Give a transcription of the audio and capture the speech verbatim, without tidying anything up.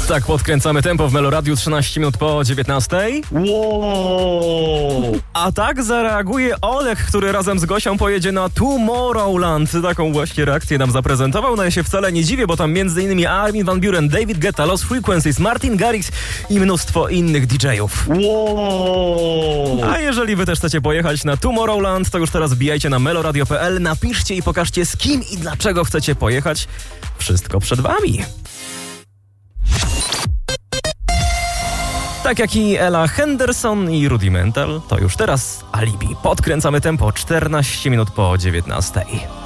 Tak, podkręcamy tempo w Meloradiu trzynaście minut po dziewiętnastej. Wow! A tak zareaguje Olek, który razem z Gosią pojedzie na Tomorrowland. Taką właśnie reakcję nam zaprezentował. No ja się wcale nie dziwię, bo tam między innymi Armin van Buuren, David Guetta, Lost Frequencies, Martin Garrix i mnóstwo innych D J-ów. Wow! A jeżeli wy też chcecie pojechać na Tomorrowland, to już teraz wbijajcie na meloradio kropka p l, napiszcie i pokażcie, z kim i dlaczego chcecie pojechać. Wszystko przed wami. Tak jak i Ella Henderson i Rudimental, to już teraz Alibi. Podkręcamy tempo czternaście minut po dziewiętnastej.